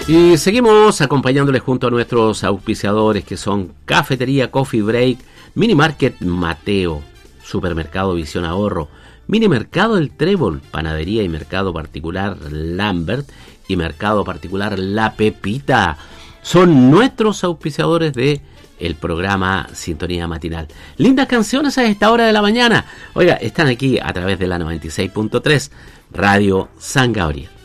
Y seguimos acompañándoles junto a nuestros auspiciadores que son Cafetería Coffee Break, Mini Market Mateo, Supermercado Visión Ahorro, Mini Mercado El Trébol, Panadería y Mercado Particular Lambert y Mercado Particular La Pepita. Son nuestros auspiciadores de el programa Sintonía Matinal. Lindas canciones a esta hora de la mañana. Oiga, están aquí a través de la 96.3 Radio San Gabriel.